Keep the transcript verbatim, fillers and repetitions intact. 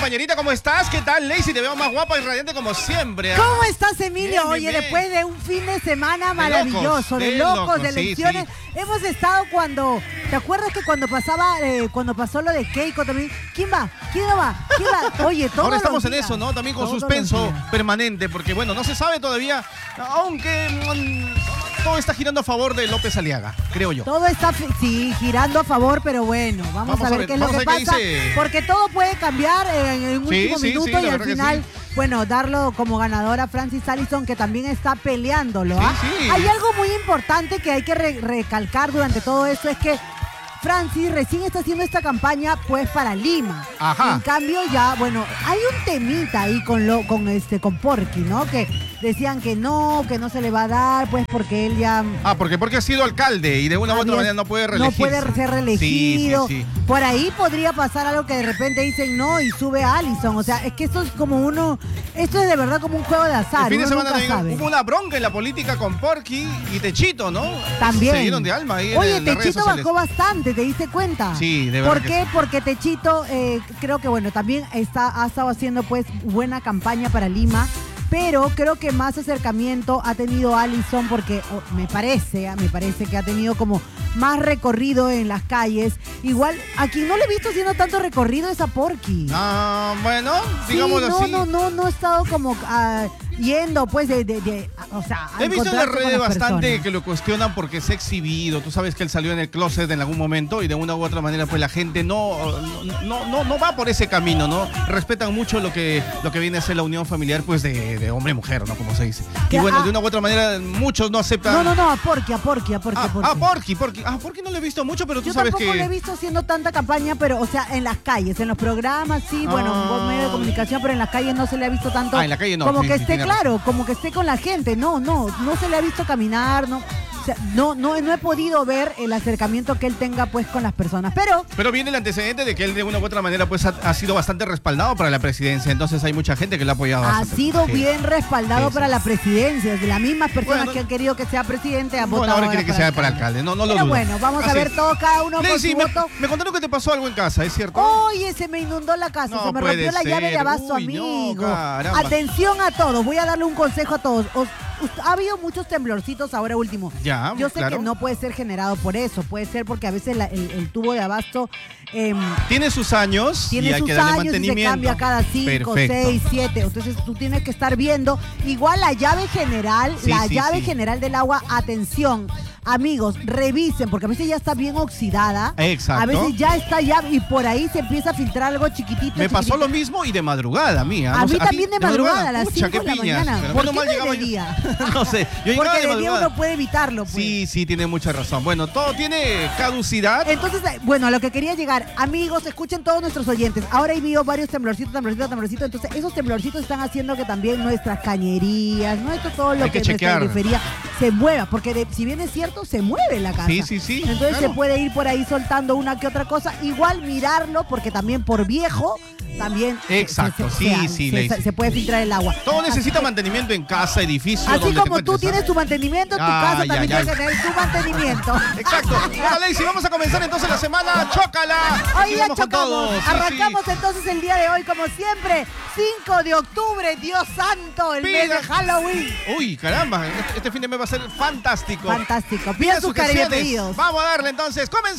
compañerita, ¿cómo estás? ¿Qué tal, Lacey? Te veo más guapa y radiante como siempre. ¿eh? ¿Cómo estás, Emilio? Bien, Oye, bien, bien. después de un fin de semana De maravilloso, locos, de de locos, locos, de sí, elecciones. sí. Hemos estado cuando, ¿te acuerdas que cuando pasaba, eh, cuando pasó lo de Keiko también? ¿Quién va? ¿Quién no va? ¿Quién va? Oye, todos Ahora estamos los en días, eso, ¿no? También con todos los suspenso días. permanente, porque bueno, no se sabe todavía, aunque mm, todo está girando a favor de López Aliaga, creo yo. Todo está, sí, girando a favor, pero bueno, vamos, Vamos a a ver, ver, qué es lo vamos que a ver qué pasa, dice. porque todo puede cambiar en, en un Sí, último sí, minuto sí, la y al verdad que final, sí. bueno, darlo como ganadora a Francis Allison, que también está peleándolo. ¿ah? Sí, sí. Hay algo muy importante que hay que re- recalcar durante todo esto, es que Francis recién está haciendo esta campaña pues para Lima. Ajá. En cambio ya, bueno, hay un temita ahí con lo, con este, con Porky, ¿no? Que decían que no, que no se le va a dar, pues porque él ya Ah, porque porque ha sido alcalde y de una u otra había- manera no puede no reelegirse. puede ser reelegido. Sí, sí, sí. Por ahí podría pasar algo que de repente dicen no y sube a Allison. O sea, es que esto es como uno, esto es de verdad como un juego de azar. El fin de Uno semana nunca también sabe. hubo una bronca en la política con Porky y Techito, ¿no? También. Se dieron de alma ahí en- Oye, en las redes Techito sociales. bajó bastante, ¿te diste cuenta? Sí, de verdad ¿Por que qué? sí. Porque Techito, eh, creo que bueno, también está, ha estado haciendo pues buena campaña para Lima. Pero creo que más acercamiento ha tenido Allison porque oh, me parece, me parece que ha tenido como más recorrido en las calles. Igual, a quien no le he visto haciendo tanto recorrido es a Porky. Ah, bueno, Sí, digámoslo no, así. no, no, no he estado como ah, yendo pues de, de, de- o sea, a He visto en las encontrarse con redes las bastante personas. que lo cuestionan porque se ha exhibido. Tú sabes que él salió en el closet en algún momento y de una u otra manera pues la gente no, no, no, no va por ese camino, ¿no? Respetan mucho lo que, lo que viene a ser la unión familiar pues de, de hombre y mujer, ¿no? Como se dice. Y Que, bueno, ah, de una u otra manera muchos no aceptan. No, no, no, a Porky, a Porky, a Porky, Ah, a Porky. ah, Porky, Porky. Ah, Porky no lo he visto mucho, pero tú Yo sabes tampoco que... le he visto haciendo tanta campaña, pero, o sea, en las calles, en los programas, sí, bueno, Ah. en medio de comunicación, pero en las calles no se le ha visto tanto. Ah, en la calle no, Como sí, que sí, esté, tiene claro, razón. como que esté con la gente. No, no, no se le ha visto caminar, no. O sea, no, no, no he podido ver el acercamiento que él tenga, pues, con las personas. Pero, Pero viene el antecedente de que él de una u otra manera pues ha, ha sido bastante respaldado para la presidencia. Entonces hay mucha gente que lo ha apoyado ha bastante. sido Sí. bien respaldado Sí, sí. para la presidencia. De las mismas personas Bueno, que han querido que sea presidente, han Bueno, votado ahora quiere que sea para alcalde. No, no lo Pero dudo. bueno, vamos a Así ver es. todo, cada uno con Lacey, su me, voto. me contaron que te pasó algo en casa, ¿es cierto? Oye, se me inundó la casa, No se me puede rompió la llave de ser. abasto, Uy, no, amigo. caramba. Atención a todos, voy a darle un consejo a todos. Os- us- ha habido muchos temblorcitos ahora último. Ya, Yo sé claro. que no puede ser generado por eso, puede ser porque a veces la- el, el tubo de abasto em, Tiene sus años tiene y hay sus que darle años y se mantenimiento. cambia cada cinco, Perfecto. seis, siete. Entonces tú tienes que estar viendo. Igual la llave general, Sí, la sí, llave sí. general del agua, atención. Amigos, revisen, porque a veces ya está bien oxidada. Exacto. A veces ya está ya y por ahí se empieza a filtrar algo chiquitito. Me pasó chiquitito. lo mismo y de madrugada, mía. A mí también de madrugada, a las Pucha, cinco qué de la piñas. mañana. Pero ¿Por menos qué mal no llegaba de yo- día? No sé, yo llegaba Porque de de día madrugada. uno puede evitarlo, pues. Sí, sí, tiene mucha razón. Bueno, todo tiene caducidad. Entonces, eh, bueno, a lo que quería llegar, amigos, escuchen todos nuestros oyentes. Ahora he visto varios temblorcitos, temblorcitos, temblorcitos. Entonces, esos temblorcitos están haciendo que también nuestras cañerías, nuestro todo lo Hay que, que nuestra chequear. periferia se mueva. Porque de- si bien es cierto, se mueve la casa. Sí, sí, sí, Entonces claro. se puede ir por ahí soltando una que otra cosa. Igual mirarlo, porque también por viejo, también se- Exacto, se, sí, se- sí, se, Lacey. se puede filtrar el agua. Todo Así necesita que- mantenimiento en casa, edificio. Así donde te como tú encuentres, tienes ¿ah? tu mantenimiento, tu Ay, casa ay, también ay. tiene que tener tu mantenimiento. Exacto. Bueno, Lacey, vamos a comenzar entonces la semana. ¡Chócala! Hoy Aquí ya vamos con chocamos. todo. Sí, Arrancamos sí. entonces el día de hoy, como siempre, cinco de octubre, Dios santo, el mes Pida- de Halloween. Uy, caramba, este fin de mes va a ser fantástico. Fantástico. Pida Pida sus cariños canciones. pedidos. Vamos a darle entonces. Comenzamos.